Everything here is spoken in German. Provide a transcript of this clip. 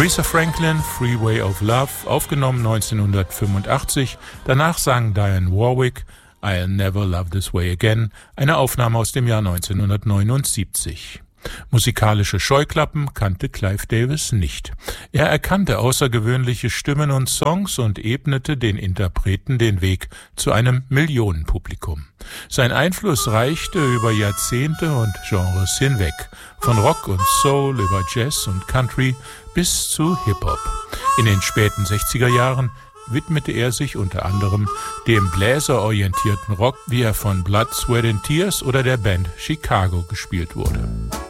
Aretha Franklin, Freeway of Love, aufgenommen 1985. Danach sang Dionne Warwick I'll Never Love This Way Again, eine Aufnahme aus dem Jahr 1979. Musikalische Scheuklappen kannte Clive Davis nicht. Er erkannte außergewöhnliche Stimmen und Songs und ebnete den Interpreten den Weg zu einem Millionenpublikum. Sein Einfluss reichte über Jahrzehnte und Genres hinweg, von Rock und Soul über Jazz und Country bis zu Hip-Hop. In den späten 60er Jahren widmete er sich unter anderem dem bläserorientierten Rock, wie er von Blood, Sweat and Tears oder der Band Chicago gespielt wurde.